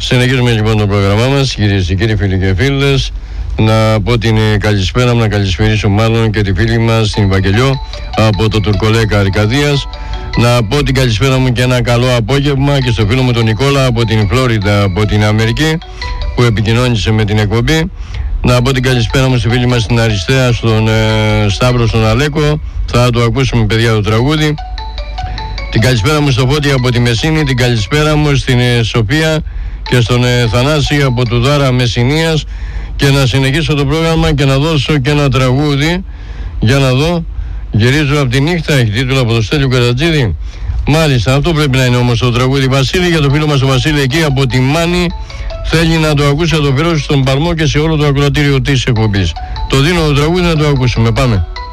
Συνεχίζουμε λοιπόν το πρόγραμμά μας, κυρίες και κύριοι, φίλοι και φίλες. Να πω την καλησπέρα μου, να καλησπερίσω μάλλον και τη φίλη μας την Βαγγελιό από το Τουρκολέκα Αρκαδίας. Να πω την καλησπέρα μου και ένα καλό απόγευμα και στο φίλο μου τον Νικόλα από την Φλόριντα, από την Αμερική, που επικοινώνησε με την εκπομπή. Να πω την καλησπέρα μου στη φίλη μας στην Αριστεία, στον Σταύρο, στον Αλέκο. Θα το ακούσουμε, παιδιά, το τραγούδι. Την καλησπέρα μου στο Φώτη από τη Μεσίνη. Την καλησπέρα μου στην Σοφία και στον Θανάση από του Δάρα Μεσσηνίας. Και να συνεχίσω το πρόγραμμα και να δώσω και ένα τραγούδι. Για να δω. Γυρίζω από τη νύχτα, έχει τίτλο από το Στέλιο Καρατζίδη. Μάλιστα, αυτό πρέπει να είναι όμως το τραγούδι. Βασίλη, για το φίλο μας ο Βασίλη εκεί από τη Μάνη. Θέλει να το ακούσει, να το αφιερώσει στον Παλμό και σε όλο το ακροατήριο της εκπομπής. Το δίνω το τραγούδι να το ακούσουμε. Πάμε.